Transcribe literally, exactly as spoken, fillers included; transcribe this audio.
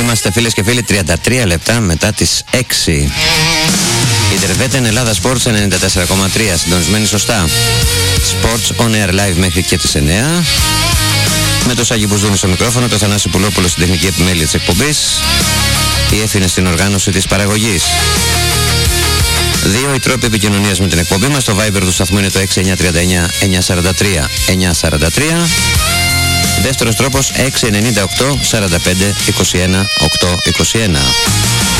Είμαστε φίλες και φίλοι τριάντα τρία λεπτά μετά τις έξι. Η Τερβέτα είναι Ελλάδα Sports ενενήντα τέσσερα κόμμα τρία, συντονισμένη σωστά. Sports on air live μέχρι και τις εννιά. Με το Σάγι Μπουζούνι στο μικρόφωνο, το Θανάση Πουλόπουλο στην τεχνική επιμέλεια της εκπομπής. Η Εφη είναι στην οργάνωση της παραγωγής. Δύο οι τρόποι επικοινωνίας με την εκπομπή μας. Το Viber του σταθμού είναι το έξι εννιά τρία εννιά εννιά τέσσερα τρία εννιά τέσσερα τρία. Δεύτερος τρόπος έξι εννιά οκτώ σαράντα πέντε είκοσι ένα οκτακόσια είκοσι ένα.